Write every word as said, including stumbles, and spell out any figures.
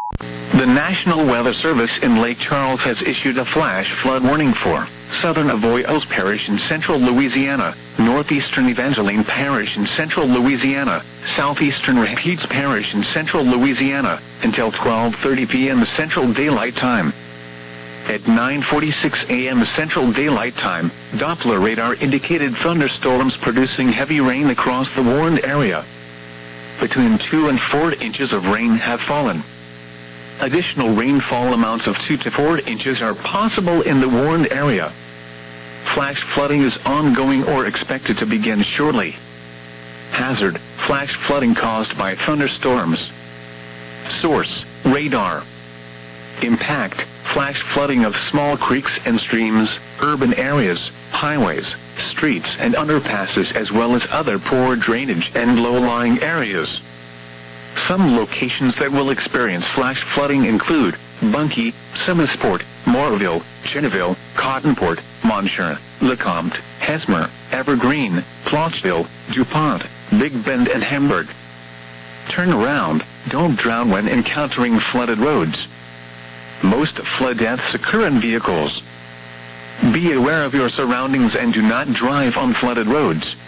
The National Weather Service in Lake Charles has issued a flash flood warning for southern Avoyelles Parish in central Louisiana, northeastern Evangeline Parish in central Louisiana, southeastern Rapides Parish in central Louisiana, until twelve thirty p m Central Daylight Time. At nine forty-six a m Central Daylight Time, Doppler radar indicated thunderstorms producing heavy rain across the warned area. Between two and four inches of rain have fallen. Additional rainfall amounts of two to four inches are possible in the warned area. Flash flooding is ongoing or expected to begin shortly. Hazard: flash flooding caused by thunderstorms. Source: radar. Impact: flash flooding of small creeks and streams, urban areas, highways, streets and underpasses, as well as other poor drainage and low-lying areas. Some locations that will experience flash flooding include Bunkie, Semisport, Moreville, Cheneville, Cottonport, Monshire, Lecomte, Hesmer, Evergreen, Plottsville, DuPont, Big Bend and Hamburg. Turn around, don't drown when encountering flooded roads. Most flood deaths occur in vehicles. Be aware of your surroundings and do not drive on flooded roads.